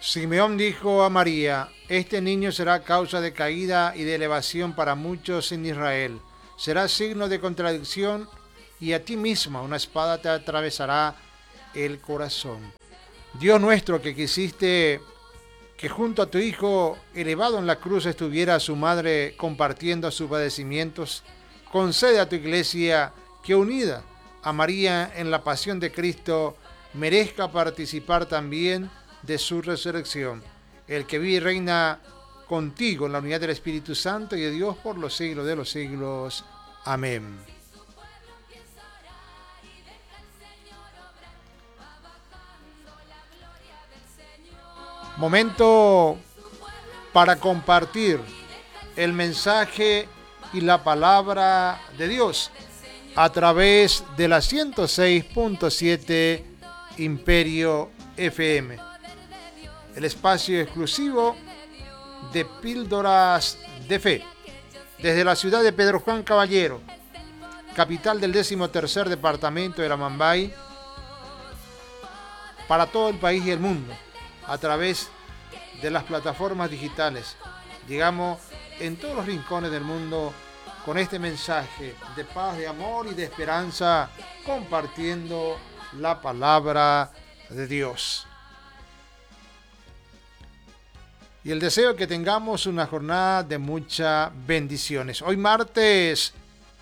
Simeón dijo a María: este niño será causa de caída y de elevación para muchos en Israel. Será signo de contradicción y a ti misma una espada te atravesará el corazón. Dios nuestro, que quisiste que junto a tu Hijo elevado en la cruz estuviera su madre compartiendo sus padecimientos, concede a tu Iglesia que, unida a María en la pasión de Cristo, merezca participar también de su resurrección. El que vive y reina contigo en la unidad del Espíritu Santo y de Dios por los siglos de los siglos. Amén. Momento para compartir el mensaje y la palabra de Dios a través de la 106.7 Imperio FM, el espacio exclusivo de píldoras de fe, desde la ciudad de Pedro Juan Caballero, capital del 13º departamento de la Mambay, para todo el país y el mundo, a través de las plataformas digitales. Llegamos en todos los rincones del mundo con este mensaje de paz, de amor y de esperanza, compartiendo la palabra de Dios. Y el deseo que tengamos una jornada de muchas bendiciones. Hoy martes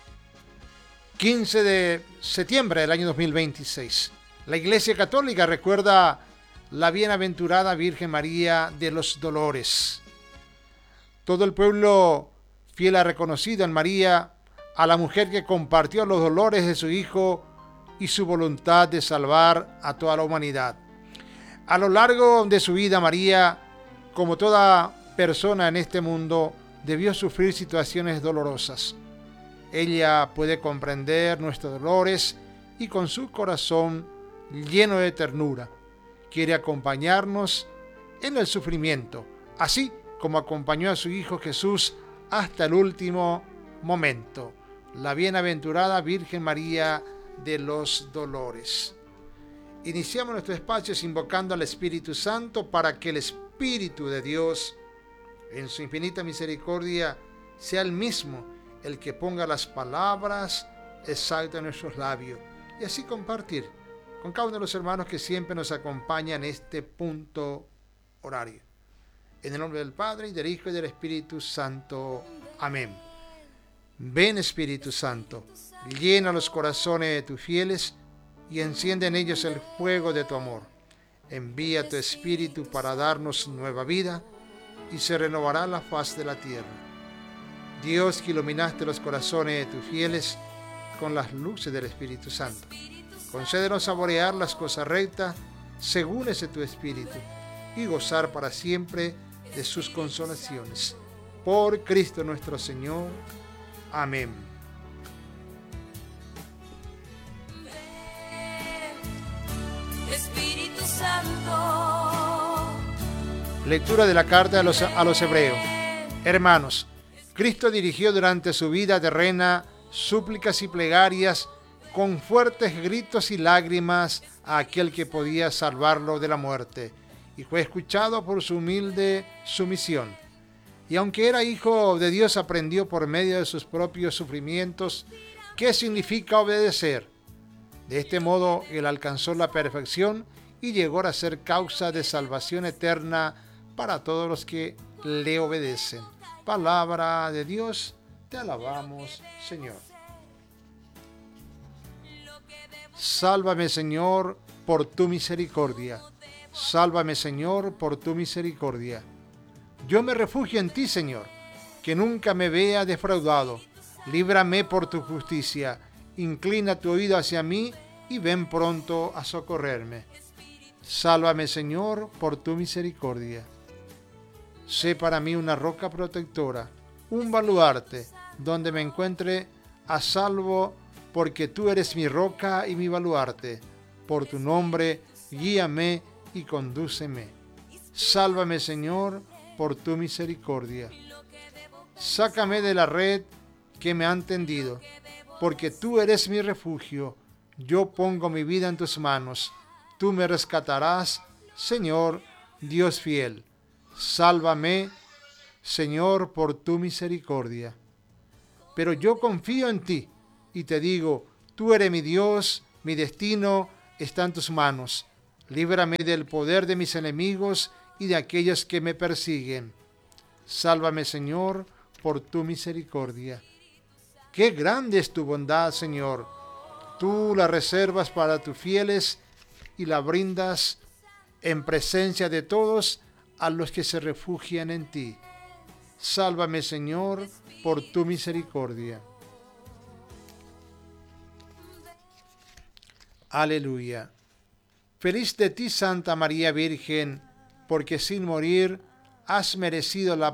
15 de septiembre del año 2026. La Iglesia Católica recuerda la bienaventurada Virgen María de los Dolores. Todo el pueblo fiel ha reconocido en María a la mujer que compartió los dolores de su Hijo y su voluntad de salvar a toda la humanidad. A lo largo de su vida, María, como toda persona en este mundo, debió sufrir situaciones dolorosas. Ella puede comprender nuestros dolores y con su corazón lleno de ternura quiere acompañarnos en el sufrimiento, así como acompañó a su Hijo Jesús hasta el último momento. La bienaventurada Virgen María de los Dolores. Iniciamos nuestro espacio invocando al Espíritu Santo para que el Espíritu de Dios, en su infinita misericordia, sea el mismo el que ponga las palabras exactas en nuestros labios y así compartir con cada uno de los hermanos que siempre nos acompañan en este punto horario. En el nombre del Padre, y del Hijo, y del Espíritu Santo. Amén. Ven, Espíritu Santo, llena los corazones de tus fieles y enciende en ellos el fuego de tu amor. Envía tu Espíritu para darnos nueva vida y se renovará la faz de la tierra. Dios, que iluminaste los corazones de tus fieles con las luces del Espíritu Santo, concédenos saborear las cosas rectas según ese tu Espíritu y gozar para siempre de sus consolaciones. Por Cristo nuestro Señor. Amén. Espíritu Santo. Lectura de la carta a los Hebreos. Hermanos, Cristo dirigió durante su vida terrena súplicas y plegarias con fuertes gritos y lágrimas a aquel que podía salvarlo de la muerte, y fue escuchado por su humilde sumisión. Y aunque era hijo de Dios, aprendió por medio de sus propios sufrimientos qué significa obedecer. De este modo, él alcanzó la perfección y llegó a ser causa de salvación eterna para todos los que le obedecen. Palabra de Dios, te alabamos, Señor. Sálvame, Señor, por tu misericordia. Sálvame, Señor, por tu misericordia. Yo me refugio en ti, Señor, que nunca me vea defraudado. Líbrame por tu justicia. Inclina tu oído hacia mí y ven pronto a socorrerme. Sálvame, Señor, por tu misericordia. Sé para mí una roca protectora, un baluarte, donde me encuentre a salvo, porque tú eres mi roca y mi baluarte. Por tu nombre, guíame y condúceme. Sálvame, Señor, por tu misericordia. Sácame de la red que me han tendido, porque tú eres mi refugio. Yo pongo mi vida en tus manos. Tú me rescatarás, Señor, Dios fiel, sálvame, Señor, por tu misericordia. Pero yo confío en ti y te digo, tú eres mi Dios, mi destino está en tus manos. Líbrame del poder de mis enemigos y de aquellos que me persiguen. Sálvame, Señor, por tu misericordia. Qué grande es tu bondad, Señor. Tú la reservas para tus fieles y la brindas en presencia de todos a los que se refugian en ti. Sálvame, Señor, por tu misericordia. Aleluya. Feliz de ti, Santa María Virgen, porque sin morir has merecido la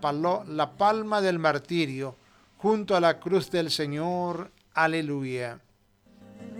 palma del martirio junto a la cruz del Señor. Aleluya.